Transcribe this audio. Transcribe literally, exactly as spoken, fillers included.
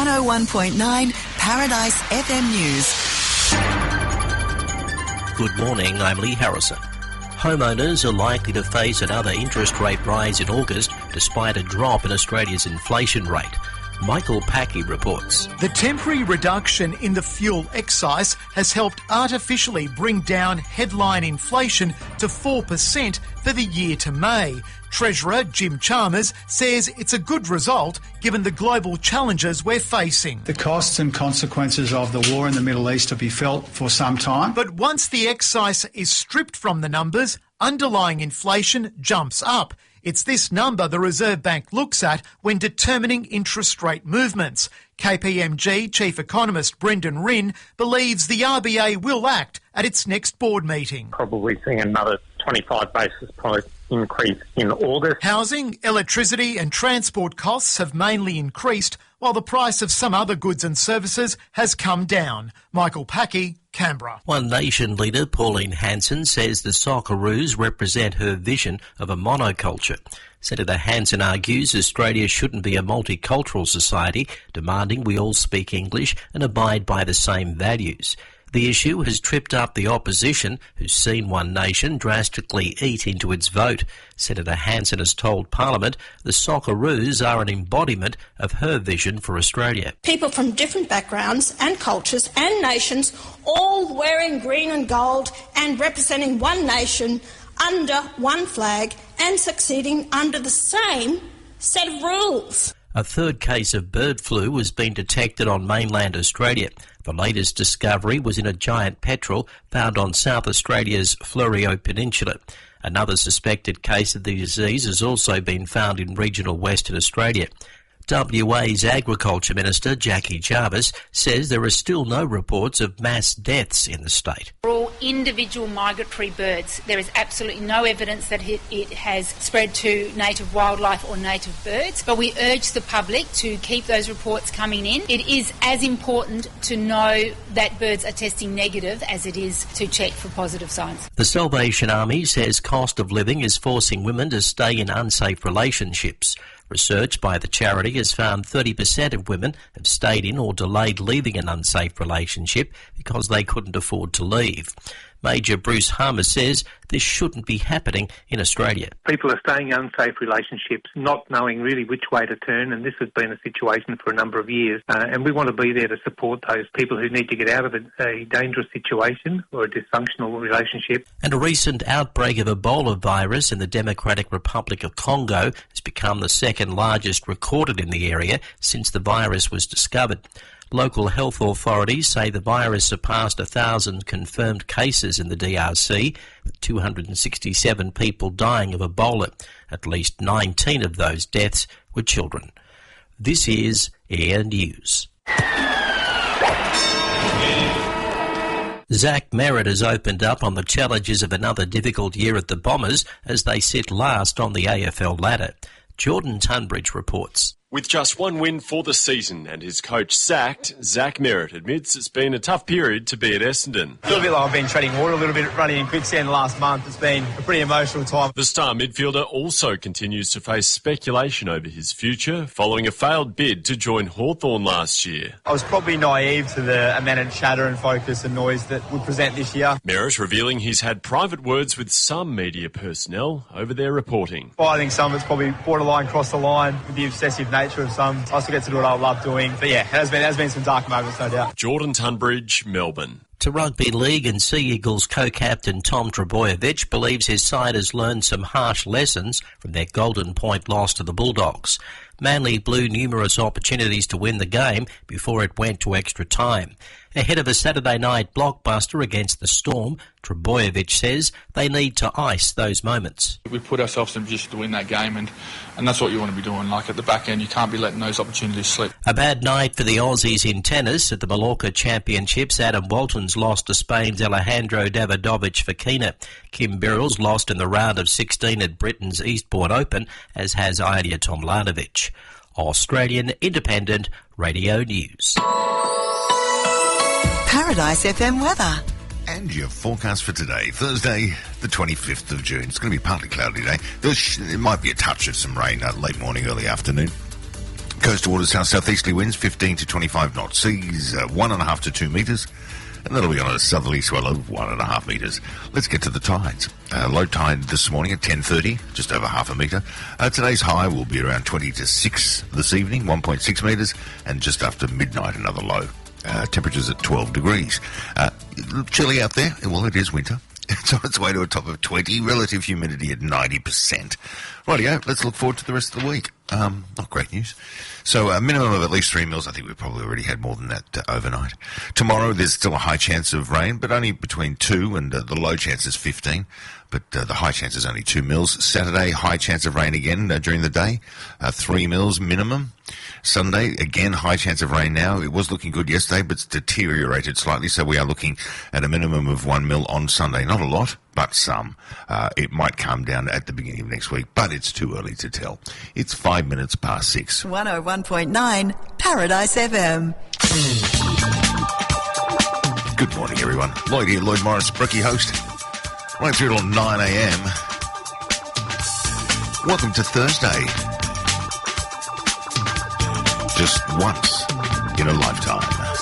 one oh one point nine Paradise F M News. Good morning, I'm Lee Harrison. Homeowners are likely to face another interest rate rise in August despite a drop in Australia's inflation rate. Michael Packey reports. The temporary reduction in the fuel excise has helped artificially bring down headline inflation to four percent for the year to May. Treasurer Jim Chalmers says it's a good result given the global challenges we're facing. The costs and consequences of the war in the Middle East will be felt for some time. But once the excise is stripped from the numbers, underlying inflation jumps up. It's this number the Reserve Bank looks at when determining interest rate movements. K P M G Chief Economist Brendan Rinn believes the R B A will act at its next board meeting. Probably seeing another twenty-five basis point increase in August. Housing, electricity and transport costs have mainly increased, while the price of some other goods and services has come down. Michael Packey, Canberra. One Nation leader, Pauline Hanson, says the Socceroos represent her vision of a monoculture. Senator Hanson argues Australia shouldn't be a multicultural society, demanding we all speak English and abide by the same values. The issue has tripped up the opposition, who's seen One Nation drastically eat into its vote. Senator Hanson has told Parliament the Socceroos are an embodiment of her vision for Australia. People from different backgrounds and cultures and nations, all wearing green and gold and representing one nation under one flag and succeeding under the same set of rules. A third case of bird flu has been detected on mainland Australia. The latest discovery was in a giant petrel found on South Australia's Fleurieu Peninsula. Another suspected case of the disease has also been found in regional Western Australia. W A's Agriculture Minister Jackie Jarvis says there are still no reports of mass deaths in the state. For all individual migratory birds, there is absolutely no evidence that it, it has spread to native wildlife or native birds, but we urge the public to keep those reports coming in. It is as important to know that birds are testing negative as it is to check for positive signs. The Salvation Army says cost of living is forcing women to stay in unsafe relationships. Research by the charity has found thirty percent of women have stayed in or delayed leaving an unsafe relationship because they couldn't afford to leave. Major Bruce Harmer says this shouldn't be happening in Australia. People are staying in unsafe relationships, not knowing really which way to turn, and this has been a situation for a number of years. Uh, and we want to be there to support those people who need to get out of a, a dangerous situation or a dysfunctional relationship. And a recent outbreak of Ebola virus in the Democratic Republic of Congo has become the second largest recorded in the area since the virus was discovered. Local health authorities say the virus surpassed one thousand confirmed cases in the D R C, with two hundred sixty-seven people dying of Ebola. At least nineteen of those deaths were children. This is Air News. Zach Merritt has opened up on the challenges of another difficult year at the Bombers as they sit last on the A F L ladder. Jordan Tunbridge reports. With just one win for the season and his coach sacked, Zach Merritt admits it's been a tough period to be at Essendon. A little bit like I've been treading water, a little bit running in quicksand the last month. It's been a pretty emotional time. The star midfielder also continues to face speculation over his future following a failed bid to join Hawthorn last year. I was probably naive to the amount of chatter and focus and noise that would present this year. Merritt revealing he's had private words with some media personnel over their reporting. Well, I think some of it's probably borderline crossed the line with the obsessive nature of some. I still get to do what I love doing. But yeah, it has been, it has been some dark moments, no doubt. Jordan Tunbridge, Melbourne. To Rugby League, and Sea Eagles co-captain Tom Trbojevic believes his side has learned some harsh lessons from their Golden Point loss to the Bulldogs. Manly blew numerous opportunities to win the game before it went to extra time. Ahead of a Saturday night blockbuster against the Storm, Trbojevic says they need to ice those moments. We put ourselves in a position to win that game, and, and that's what you want to be doing. Like at the back end, you can't be letting those opportunities slip. A bad night for the Aussies in tennis. At the Mallorca Championships, Adam Walton's lost to Spain's Alejandro Davidovich Fokina. Kim Birrell's lost in the round of sixteen at Britain's Eastbourne Open, as has Ilya Tomljanovic. Australian Independent Radio News. Paradise F M weather. And your forecast for today, Thursday, the twenty-fifth of June. It's going to be partly cloudy today. There's, there might be a touch of some rain uh, late morning, early afternoon. Coastal waters, south southeasterly winds, fifteen to twenty-five knots. Seas, uh, one and a half to two metres. And that'll be on a southerly swell of one and a half metres. Let's get to the tides. Uh, low tide this morning at ten thirty, just over half a metre. Uh, today's high will be around twenty to six this evening, one point six metres, and just after midnight another low. Uh, temperatures at twelve degrees. Uh, chilly out there. Well, it is winter. It's on its way to a top of twenty, relative humidity at ninety percent. Rightio, let's look forward to the rest of the week. Um, not great news. So a minimum of at least three mils. I think we've probably already had more than that uh, overnight. Tomorrow there's still a high chance of rain, but only between two, and uh, the low chance is fifteen. But uh, the high chance is only two mils. Saturday, high chance of rain again uh, during the day, uh, three mils minimum. Sunday, again, high chance of rain now. It was looking good yesterday, but it's deteriorated slightly, so we are looking at a minimum of one mil on Sunday. Not a lot, but some. Uh, it might calm down at the beginning of next week, but it's too early to tell. It's five minutes past six. one oh one point nine Paradise F M. Good morning, everyone. Lloyd here, Lloyd Morris, Brookie host. Right through till nine a.m. Welcome to Thursday. Just once in a lifetime.